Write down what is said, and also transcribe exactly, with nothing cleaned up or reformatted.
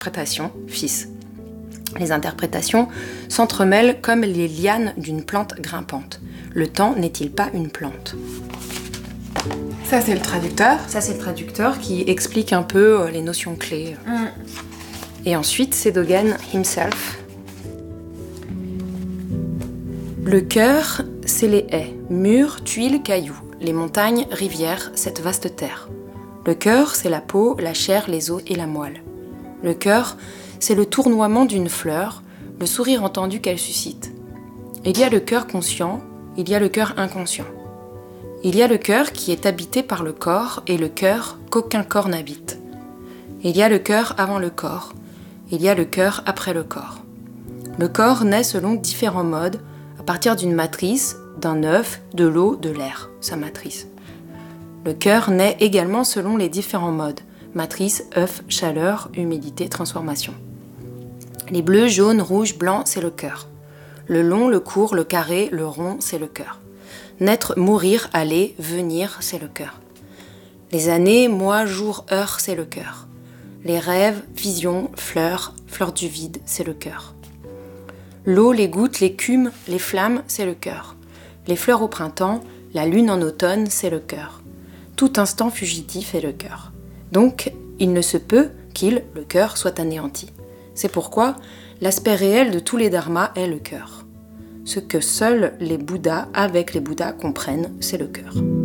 interprétation, fils. Les interprétations s'entremêlent comme les lianes d'une plante grimpante. Le temps n'est-il pas une plante ? Ça, c'est le traducteur. Ça, c'est le traducteur qui explique un peu les notions clés. Mm. Et ensuite, c'est Dogen himself. Le cœur, c'est les haies, murs, tuiles, cailloux, les montagnes, rivières, cette vaste terre. Le cœur, c'est la peau, la chair, les os et la moelle. Le cœur, c'est le tournoiement d'une fleur, le sourire entendu qu'elle suscite. Il y a le cœur conscient, il y a le cœur inconscient. Il y a le cœur qui est habité par le corps et le cœur qu'aucun corps n'habite. Il y a le cœur avant le corps, il y a le cœur après le corps. Le corps naît selon différents modes, à partir d'une matrice, d'un œuf, de l'eau, de l'air, sa matrice. Le cœur naît également selon les différents modes, matrice, œuf, chaleur, humidité, transformation. Les bleus, jaunes, rouges, blancs, c'est le cœur. Le long, le court, le carré, le rond, c'est le cœur. Naître, mourir, aller, venir, c'est le cœur. Les années, mois, jours, heures, c'est le cœur. Les rêves, visions, fleurs, fleurs du vide, c'est le cœur. L'eau, les gouttes, l'écume, les flammes, c'est le cœur. Les fleurs au printemps, la lune en automne, c'est le cœur. Tout instant fugitif est le cœur. Donc, il ne se peut qu'il, le cœur, soit anéanti. C'est pourquoi l'aspect réel de tous les dharmas est le cœur. Ce que seuls les Bouddhas, avec les Bouddhas, comprennent, c'est le cœur.